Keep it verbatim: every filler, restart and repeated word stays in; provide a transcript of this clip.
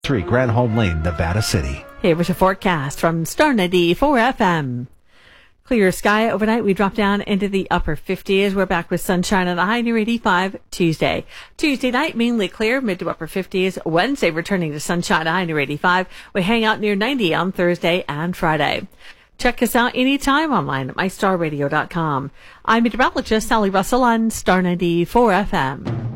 three Granholm Lane, Nevada City. Here was a forecast from Star ninety-four F M. Clear sky overnight. We drop down into the upper fifties. We're back with sunshine on a high near eighty-five Tuesday. Tuesday night, mainly clear, mid to upper fifties. Wednesday, returning to sunshine, a high near eighty-five. We hang out near ninety on Thursday and Friday. Check us out anytime online at my star radio dot com. I'm meteorologist Sally Russell on Star ninety-four F M.